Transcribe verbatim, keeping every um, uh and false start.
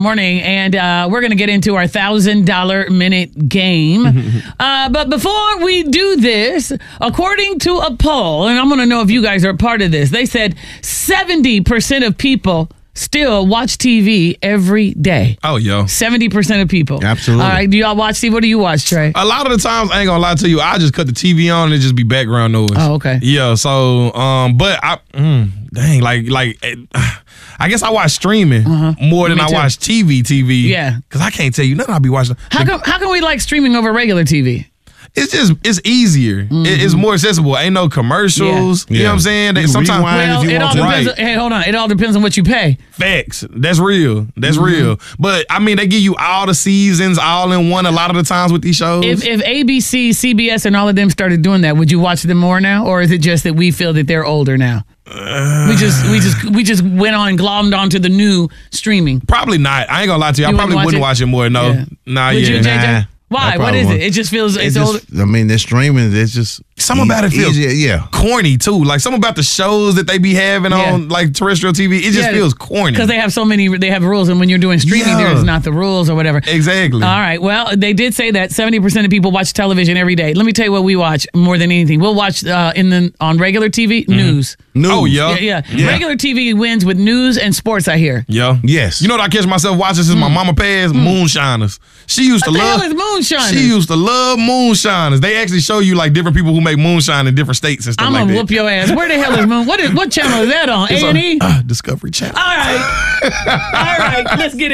Morning, and uh, we're going to get into our one thousand dollar minute game. uh, but before we do this, according to a poll, and I'm going to know if you guys are a part of this, they said seventy percent of people still watch T V every day. Oh, yo. seventy percent of people. Absolutely. All right, do y'all watch T V? What do you watch, Trey? A lot of the times, I ain't gonna lie to you, I just cut the T V on and it just be background noise. Oh, okay. Yeah, so, um, but I, mm, dang, like, like, eh, I guess I watch streaming Uh-huh. more than Me I too. watch T V T V. Yeah. Because I can't tell you nothing I be watching. How come, how come we like streaming over regular T V? It's just, it's easier. Mm-hmm. It- it's more accessible. Ain't no commercials. Yeah. You know Yeah. what I'm saying? They, You can sometimes, rewind Well, if you it all want to. depends. Right. Hey, hold on. It all depends on what you pay. facts. That's real. That's Mm-hmm. real. But, I mean, they give you all the seasons all in one a lot of the times with these shows. If if A B C, C B S, and all of them started doing that, would you watch them more now, or is it just that we feel that they're older now? we just we just we just went on and glommed onto the new streaming. Probably not. I ain't gonna lie to you. You I probably wouldn't wouldn't watch watch it more. No. Yeah. Nah, Would yeah. you, J J? Nah, Why? I What probably is it? won't. It just feels it's, It's older. just, I mean, they're streaming. It's just Something about it feels easier. Yeah. corny too. Like something about the shows that they be having Yeah. on like terrestrial T V. It just Yeah. feels corny. Because they have so many, they have rules, and when you're doing streaming, Yeah. there's not the rules or whatever. Exactly. All right. Well, they did say that seventy percent of people watch television every day. Let me tell you what we watch more than anything. We'll watch uh, in the on regular T V news. News. Oh, yeah. Yeah, yeah, Regular T V wins with news and sports. I hear. Yo. Yes. You know what I catch myself watching since my mama passed? Moonshiners. She used to What the love. hell is moonshine? She used to love moonshiners. They actually show you like different people who make moonshine in different states and stuff I'm like gonna that. whoop your ass. Where the hell is moon? What is what channel is that on? A It's and E. on, uh, Discovery Channel. All right. All right. Let's get it.